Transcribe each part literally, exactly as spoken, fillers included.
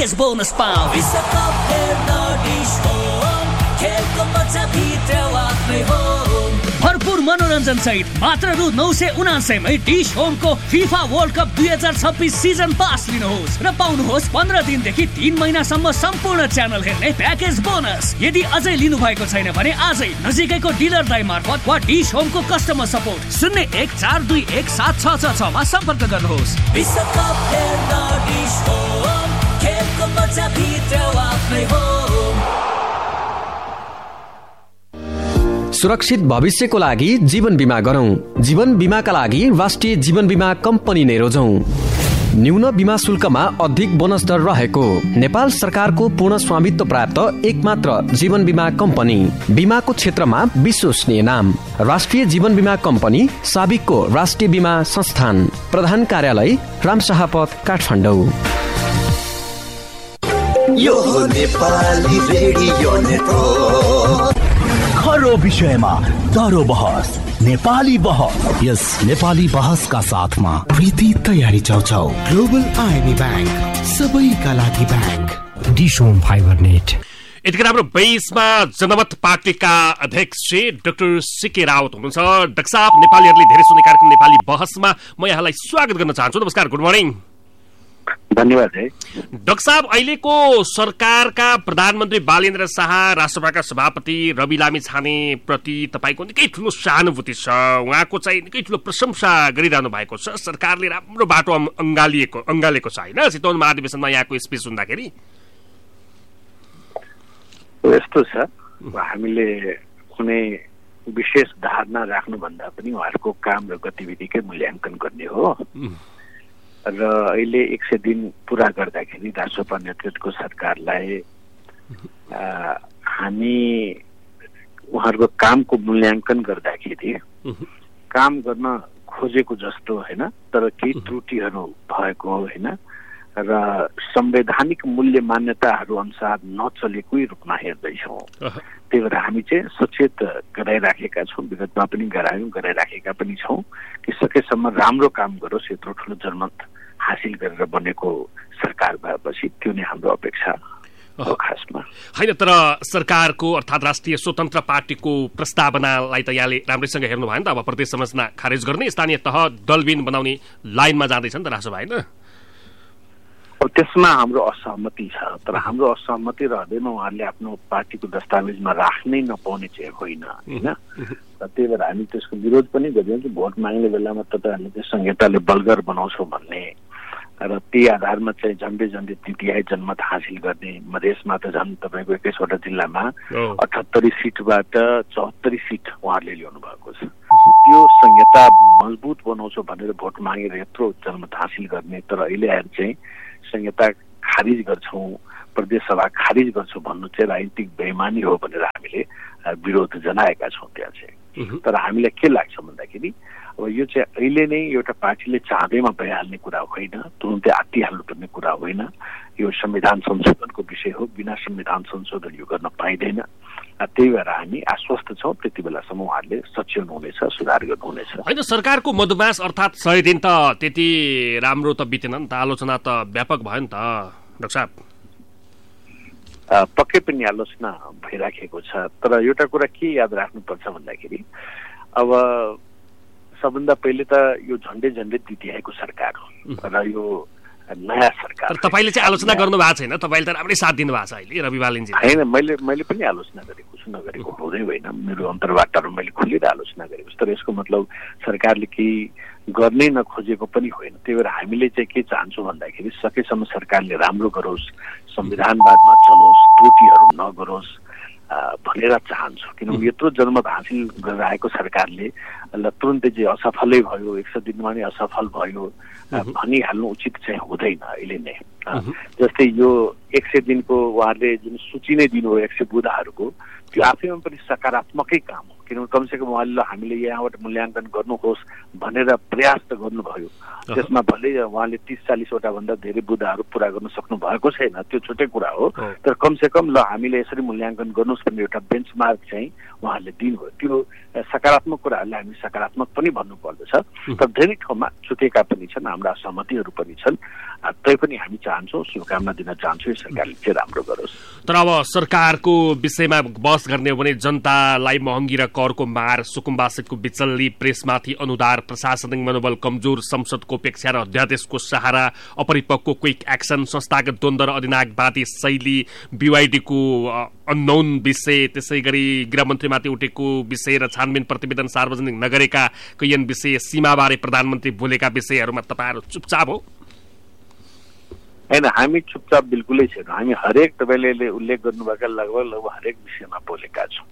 Package bonus पाऊ। विश्वकप हेर्न डिश होम, खेलको मजा भित्र आफ्नै हो। भरपूर मनोरञ्जन सहित मात्र रु नौ सय उनासयमै डिश होमको फिफा वर्ल्ड कप दुई हजार छब्बिस सिजन पास लिनुहोस् र पाउनुहोस् पन्ध्र दिनदेखि तीन महिनासम्म सम्पूर्ण च्यानल हेर्ने प्याकेज बोनस। यदि अझै लिनु भएको छैन भने आजै नजिकैको डिलर दाइ मार्फत वा डिश होमको कस्टमर सपोर्ट शून्य एक चार दुई एक सात छ छ छमा सम्पर्क गर्नुहोस्। विश्वकप हेर्न डिश होम, खेलको मजा भित्र आफ्नै हो। सुरक्षित भविष्यको लागि जीवन बीमा गरौं। जीवन बीमाका लागि राष्ट्रिय जीवन बीमा कम्पनी नै रोजौं। न्यून बीमा शुल्कमा अधिक बोनस दर रहेको नेपाल सरकारको पूर्ण स्वामित्व प्राप्त एकमात्र जीवन बीमा कम्पनी। बीमाको क्षेत्रमा विश्वसनीय नाम राष्ट्रिय जीवन बीमा कम्पनी, साबिकको राष्ट्रिय बीमा संस्थान। प्रधान कार्यालय रामशाहपथ, काठमाडौँ। यो नेपाली रेडियो नेटवर्क, खरो विषयमा दरो बहस, नेपाली बहस। यस नेपाली बहसका साथमा प्रीति तयारी चौचौ, ग्लोबल आइबी बैंक, सबैका लागि bank, dish home fibre net. यतिखेर हाम्रो बेसमा जनमत पार्टीका अध्यक्ष डाक्टर सिके रावत हुनुहुन्छ। डाक्टर साहब, नेपालीहरूले धेरै सुन्ने कार्यक्रम नेपाली बहसमा म यहाँलाई स्वागत गर्न चाहन्छु। नमस्कार, गुड मर्निङ। धन्यवाद है डाक्टर साहब। अहिलेको सरकारका प्रधानमन्त्री बालेन्द्र शाह, राष्ट्रसभाका सभापति रवि लामी छाने प्रति तपाईँको निकै ठुलो सहानुभूति छ। उहाँको चाहिँ निकै ठुलो प्रशंसा गरिरहनु भएको छ। सरकारले राम्रो बाटो अँगालिएको अँगालेको छ होइन चितवन महाधिवेशनमा यहाँको स्पिच सुन्दाखेरि? यस्तो छ, हामीले कुनै विशेष धारणा राख्नुभन्दा पनि उहाँहरूको काम र गतिविधिकै मूल्याङ्कन गर्ने हो। र अहिले एक सय दिन पुरा गर्दाखेरि राष्ट्रपा नेतृत्वको सरकारलाई हामी उहाँहरूको कामको मूल्याङ्कन गर्दाखेरि काम गर्न खोजेको जस्तो होइन, तर केही त्रुटिहरू भएको होइन र संवैधानिक मूल्य मान्यताहरू अनुसार नचलेकै रूपमा हेर्दैछौँ। त्यही भएर हामी चाहिँ सचेत गराइराखेका छौँ, विगतमा पनि गरायौँ, गराइराखेका पनि छौँ कि सकेसम्म राम्रो काम गरोस्। यत्रो ठुलो जनमत हासिल गरेर बनेको सरकार भएपछि त्यो नै हाम्रो अपेक्षा हो खासमा होइन। तर सरकारको अर्थात् राष्ट्रिय स्वतन्त्र पार्टीको प्रस्तावनालाई त यहाँले राम्रैसँग हेर्नु भयो नि त। अब प्रदेश संरचना खारेज गर्ने, स्थानीय तह दलबिन बनाउने लाइनमा जाँदैछ नि त राष्ट्रसभा होइन? अब त्यसमा हाम्रो असहमति छ, तर हाम्रो असहमति रहँदैन उहाँहरूले आफ्नो पार्टीको दस्तावेजमा राख्नै नपाउने चाहिँ होइन होइन। र त्यही भएर हामी त्यसको विरोध पनि गर्यौँ कि भोट माग्ने बेलामा तपाईँहरूले चाहिँ संहिताले बलगर बनाउँछौ भन्ने र त्यही आधारमा चाहिँ झन्डै झन्डै तिहाई जनमत हासिल गर्ने। मधेसमा त झन् तपाईँको एक्काइसवटा जिल्लामा अठहत्तरी सिटबाट चौहत्तरी सिट उहाँहरूले ल्याउनु भएको छ। त्यो संहिता मजबुत बनाउँछौ भनेर भोट मागेर यत्रो जनमत हासिल गर्ने, तर अहिले आएर चाहिँ संहिता खारिज गर्छौँ, प्रदेश सभा खारिज गर्छौँ भन्नु चाहिँ राजनीतिक बेइमानी हो भनेर हामीले विरोध जनाएका छौँ त्यहाँ चाहिँ। तर हामीलाई के लाग्छ भन्दाखेरि अब यो चाहिँ अहिले नै एउटा पार्टीले चाहँदैमा भइहाल्ने कुरा होइन, तुरुन्तै आत्तिहाल्नुपर्ने कुरा होइन। यो संविधान संशोधनको विषय हो, बिना संविधान संशोधन यो गर्न पाइँदैन। त्यही भएर हामी आश्वस्त छौँ त्यति बेलासम्म उहाँहरूले सचेत हुनेछ, सुधार गर्नुहुनेछ। होइन, सरकारको मधुमास अर्थात् सय दिन त त्यति राम्रो त बितेन नि त, आलोचना त व्यापक भयो नि त डाक्टर साहब? पक्कै पनि आलोचना भइराखेको छ, तर एउटा कुरा के याद राख्नुपर्छ भन्दाखेरि अब सबभन्दा पहिले त यो झन्डै झन्डै द्वितीयको सरकार हो र यो नयाँ सरकार। तर तपाईँले चाहिँ आलोचना गर्नु भएको छैन, तपाईँले त राम्रै साथ दिनु भएको छ अहिले रवि बालेनजी। होइन, मैले मैले पनि आलोचना गरेको छु, नगरेको हुँदै होइन। मेरो अन्तर्वार्ताहरू मैले खुलेर आलोचना गरेको छु, तर यसको मतलब सरकारले केही गर्नै नखोजेको पनि होइन। त्यही भएर हामीले चाहिँ के चाहन्छौँ भन्दाखेरि सकेसम्म सरकारले राम्रो गरोस्, संविधानवादमा चलोस्, त्रुटिहरू नगरोस् भनेर चाहन्छु। किनभने यत्रो जनमत हासिल गरेर आएको सरकारले ल तुरन्तै चाहिँ असफलै भयो, एक सय दिनमा नै असफल भयो भनिहाल्नु उचित चाहिँ हुँदैन अहिले नै। जस्तै यो एक सय दिनको उहाँहरूले जुन सूची नै दिनुभयो एक सय बुधाहरूको, त्यो आफैमा पनि सकारात्मकै काम हो। किनभने कमसेकम उहाँले ल हामीले यहाँबाट मूल्याङ्कन गर्नुहोस् भनेर प्रयास त गर्नुभयो। त्यसमा भले उहाँले तिस चालिसवटा भन्दा धेरै बुदाहरू पुरा गर्न सक्नु भएको छैन, त्यो छुट्टै कुरा हो, तर कमसेकम ल हामीले यसरी मूल्याङ्कन गर्नुहोस् भन्ने एउटा बेन्चमार्क चाहिँ उहाँहरूले दिनुभयो। त्यो सकारात्मक कुराहरूलाई हामी सकारात्मक पनि भन्नुपर्दछ, तर धेरै ठाउँमा छुटेका पनि छन्, हाम्रा सहमतिहरू पनि छन्। तैपनि हामी चाहन्छौँ, शुभकामना दिन चाहन्छौँ सरकारले चाहिँ राम्रो गरोस्। तर अब सरकारको विषयमा बहस गर्ने हो भने जनतालाई महँगी र करको मार, सुकुम्बासीको बिचल्ली, प्रेसमाथि अनुदार, प्रशासनिक मनोबल कमजोर, संसदको उपेक्षा र अध्यादेशको सहारा, अपरिपक्व क्विक एक्सन, संस्थागत द्वन्द्व र अधिनायकवादी शैली, बीवाईडीको अननोन विषय, त्यसै गरी गृहमन्त्रीमाथि उठेको विषय र छानबिन प्रतिवेदन सार्वजनिक नगरेका कैयन विषय, सीमाबारे प्रधानमन्त्री बोलेका विषयहरूमा तपाईँहरू चुपचाप हो? होइन, हामी चुपचाप बिल्कुलै छैनौँ। हामी हरेक तपाईँले उल्लेख गर्नुभएका लगभग लगभग हरेक विषयमा बोलेका छौँ।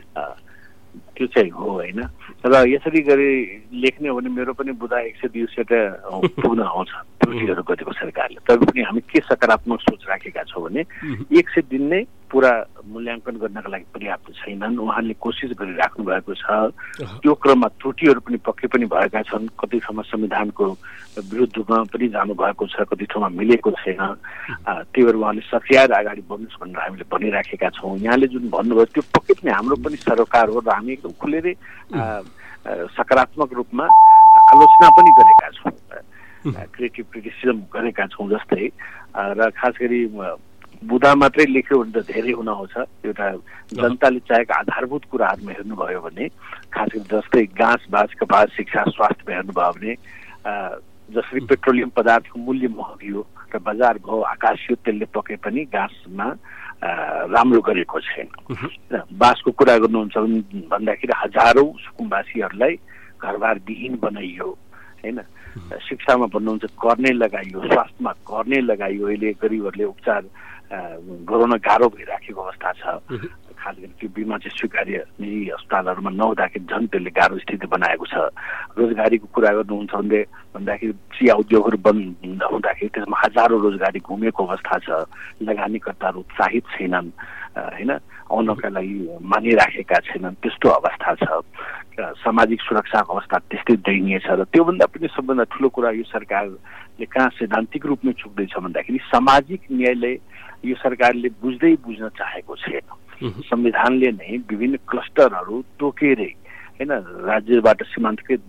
त्यो चाहिँ हो होइन। र यसरी गरी लेख्ने हो भने मेरो पनि बुधा एक सय दुई सयवटा पुग्न आउँछ त्रुटिहरू गरेको सरकारले। तर पनि हामी के सकारात्मक सोच राखेका छौँ भने एक सय दिन नै पुरा मूल्याङ्कन गर्नका लागि पर्याप्त छैनन्। उहाँले कोसिस गरिराख्नु भएको छ। त्यो क्रममा त्रुटिहरू पनि पक्कै पनि भएका छन्। कति ठाउँमा संविधानको विरुद्धमा पनि जानुभएको छ, कति ठाउँमा मिलेको छैन। त्यही भएर उहाँले सच्याएर अगाडि बढ्नुहोस् भनेर हामीले भनिराखेका छौँ। यहाँले जुन भन्नुभयो त्यो पक्कै पनि हाम्रो पनि सरोकार हो र हामी एकदम खुलेरै सकारात्मक रूपमा आलोचना पनि गरेका छौँ, क्रिएटिभ क्रिटिसिजम गरेका छौँ। जस्तै र खास गरी बुधा मात्रै लेख्यो भने त धेरै हुन आउँछ। एउटा जनताले चाहेका आधारभूत कुराहरूमा हेर्नुभयो भने खास गरी जस्तै घाँस बाँस कपास शिक्षा स्वास्थ्यमा हेर्नुभयो भने जसरी पेट्रोलियम पदार्थको मूल्य महँगियो र बजार भाउ आकाशियो, त्यसले पक्कै पनि घाँसमा राम्रो गरेको छैन। बाँसको कुरा गर्नुहुन्छ भन्दाखेरि हजारौँ सुकुम्बासीहरूलाई घरबार विहीन बनाइयो होइन। शिक्षामा भन्नुहुन्छ कर नै लगाइयो, स्वास्थ्यमा कर नै लगाइयो। अहिले गरिबहरूले उपचार गराउन गाह्रो भइराखेको अवस्था छ। खास गरी त्यो बिमा चाहिँ स्वीकार्य निजी अस्पतालहरूमा नहुँदाखेरि झन् त्यसले गाह्रो स्थिति बनाएको छ। रोजगारीको कुरा गर्नुहुन्छ भने भन्दाखेरि चिया उद्योगहरू बन्द हुँदाखेरि त्यसमा हजारौँ रोजगारी घुमेको अवस्था छ। लगानीकर्ताहरू उत्साहित छैनन् होइन, आउनका लागि मानिराखेका छैनन्, त्यस्तो अवस्था छ। सामाजिक सुरक्षाको अवस्था त्यस्तै दयनीय छ। र त्योभन्दा पनि सबभन्दा ठुलो कुरा यो सरकारले कहाँ सैद्धान्तिक रूपमा चुक्दैछ भन्दाखेरि सामाजिक न्यायले यो सरकारले बुझ्दै बुझ्न चाहेको छैन। संविधानले नै विभिन्न क्लस्टरहरू तोकेरै होइन राज्यबाट सीमान्तकृत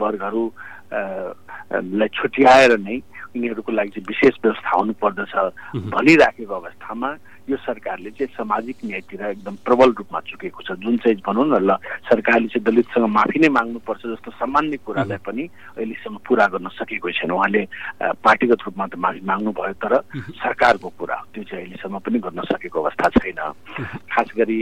वर्गहरूलाई छुट्याएर नै यिनीहरूको लागि चाहिँ विशेष व्यवस्था हुनु पर्दछ भनिराखेको अवस्थामा यो सरकारले चाहिँ सामाजिक न्यायतिर एकदम प्रबल रूपमा चुकेको छ। जुन चाहिँ भनौँ न ल सरकारले चाहिँ दलितसँग माफी नै माग्नुपर्छ जस्तो सामान्य कुरालाई पनि अहिलेसम्म पुरा गर्न सकेको छैन। उहाँले पार्टीगत रूपमा त माफी माग्नु भयो, तर सरकारको कुरा त्यो चाहिँ अहिलेसम्म पनि गर्न सकेको अवस्था छैन। खास गरी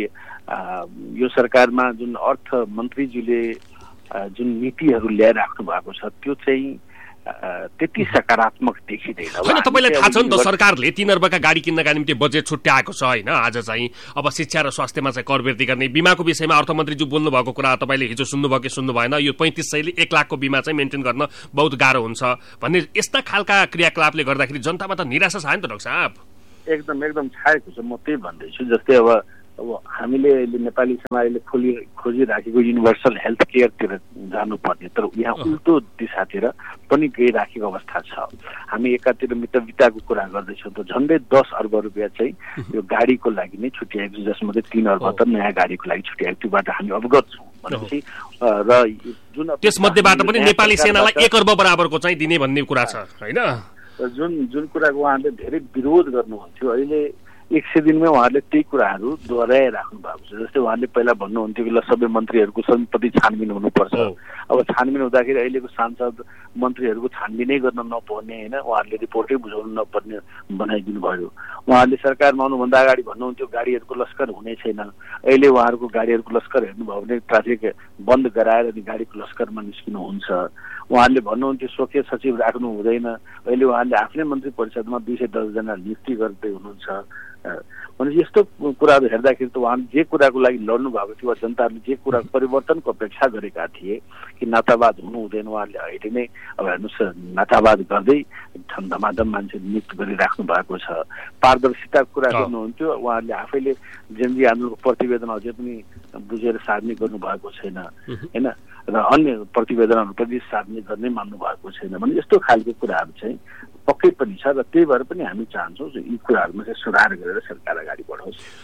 यो सरकारमा जुन अर्थ मन्त्रीज्यूले जुन नीतिहरू ल्याइराख्नु भएको छ त्यो चाहिँ त्यति सकारात्मक देखिँदैन। होइन, तपाईँलाई थाहा छ नि त सरकारले तीन अर्बका गाडी किन्नका निम्ति बजेट छुट्याएको छ होइन। आज चाहिँ अब शिक्षा र स्वास्थ्यमा चाहिँ कर वृद्धि गर्ने, बिमाको विषयमा अर्थमन्त्रीज्यू बोल्नु भएको कुरा तपाईँले हिजो सुन्नुभयो कि सुन्नु भएन? यो पैँतिस सयले एक लाखको बिमा चाहिँ मेन्टेन गर्न बहुत गाह्रो हुन्छ भन्ने यस्ता खालका क्रियाकलापले गर्दाखेरि जनतामा त निराशा छ नि त डाक्टर साहब? एकदम एकदम छाएको छ। म त्यही भन्दैछु। जस्तै अब अब हामीले अहिले नेपाली समाजले खोली खोजिराखेको युनिभर्सल हेल्थ केयरतिर जानुपर्ने, तर यहाँ उल्टो दिशातिर पनि गइराखेको अवस्था छ। हामी एकातिर मितव्यताको कुरा गर्दैछौँ त झन्डै दस अर्ब रुपियाँ चाहिँ यो गाडीको लागि नै छुट्याएको छ, जसमध्ये तीन अर्ब त नयाँ गाडीको लागि छुट्याएको। त्योबाट हामी अवगत छौँ भनेपछि र जुन त्यसमध्येबाट पनि नेपाली सेनालाई एक अर्ब बराबरको चाहिँ दिने भन्ने कुरा छ होइन। जुन जुन कुराको उहाँले धेरै विरोध गर्नुहुन्थ्यो, अहिले एक सय दिनमै उहाँहरूले त्यही कुराहरू दोहोऱ्याइराख्नु भएको छ। जस्तै उहाँले पहिला भन्नुहुन्थ्यो कि ल सबै मन्त्रीहरूको सम्पत्ति छानबिन हुनुपर्छ। अब छानबिन हुँदाखेरि अहिलेको सांसद मन्त्रीहरूको छानबिनै गर्न नपर्ने होइन, उहाँहरूले रिपोर्टै बुझाउनु नपर्ने बनाइदिनु भयो। उहाँहरूले सरकारमा आउनुभन्दा अगाडि भन्नुहुन्थ्यो गाडीहरूको लस्कर हुने छैन। अहिले उहाँहरूको गाडीहरूको लस्कर हेर्नुभयो भने ट्राफिक बन्द गराएर अनि गाडीको लस्करमा निस्किनुहुन्छ। उहाँहरूले भन्नुहुन्थ्यो स्वकीय सचिव राख्नु हुँदैन, अहिले उहाँले आफ्नै मन्त्री परिषदमा दुई सय दसजना नियुक्ति गर्दै हुनुहुन्छ। भनेपछि यस्तो कुराहरू हेर्दाखेरि त उहाँले जे कुराको लागि लड्नु भएको थियो, जनताहरूले जे कुरा परिवर्तनको अपेक्षा गरेका थिए कि नातावाद हुनु हुँदैन, उहाँहरूले अहिले नै अब हेर्नुहोस् नातावाद गर्दै धमाधम मान्छे नियुक्त गरिराख्नु भएको छ। पारदर्शिताको कुरा गर्नुहुन्थ्यो, उहाँहरूले आफैले जेनजी आन्दोलनको प्रतिवेदन अझै पनि बुझेर सार्ने गर्नुभएको छैन होइन, र अन्य प्रतिवेदनहरू पनि सार्ने गर्नै मान्नु भएको छैन। भने यस्तो खालको कुराहरू चाहिँ पक्कै पनि छ र त्यही भएर पनि हामी चाहन्छौँ यी कुराहरूमा चाहिँ सुधार गरेर सरकार अगाडि बढोस्।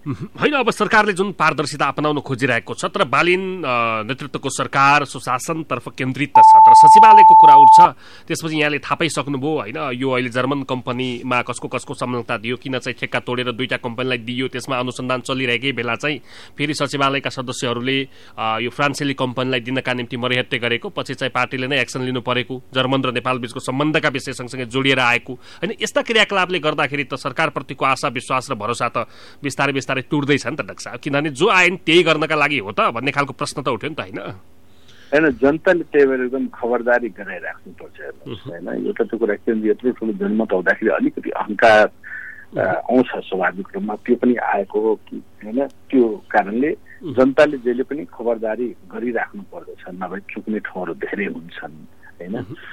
होइन। अब सरकारले जुन पारदर्शिता अपनाउन खोजिरहेको छ, तर बालिन नेतृत्वको सरकार सुशासनतर्फ केन्द्रित त छ, तर सचिवालयको कुरा उठ्छ। त्यसपछि यहाँले थाहा पाइसक्नुभयो होइन, यो अहिले जर्मन कम्पनीमा कसको कसको संलग्नता दियो, किन चाहिँ ठेक्का तोडेर दुईटा कम्पनीलाई दियो, त्यसमा अनुसन्धान चलिरहेकै बेला चाहिँ फेरि सचिवालयका सदस्यहरूले यो फ्रान्सेली कम्पनीलाई दिनका निम्ति मरिहत्ते गरेको, पछि चाहिँ पार्टीले नै एक्सन लिनु परेको, जर्मन र नेपाल बीचको सम्बन्धका विषय सँगसँगै जोडिएर आएको होइन। यस्ता क्रियाकलापले गर्दाखेरि त सरकारप्रतिको आशा विश्वास र भरोसा त बिस्तारै बिस्तारै टुट्दैछ नि त डाक्टर साहब, किनभने जो आएन त्यही गर्नका लागि हो त भन्ने खालको प्रश्न त उठ्यो नि त होइन। होइन, जनताले त्यही भएर एकदम खबरदारी गराइराख्नुपर्छ होइन। एउटा त्यो कुरा के हुन्छ, यत्रो ठुलो जनमत हुँदाखेरि अलिकति अहङ्कार आउँछ स्वाभाविक रूपमा, त्यो पनि आएको हो कि होइन। त्यो कारणले जनताले जहिले पनि खबरदारी गरिराख्नु पर्दछ, नभए चुक्ने ठाउँहरू धेरै हुन्छन् होइन।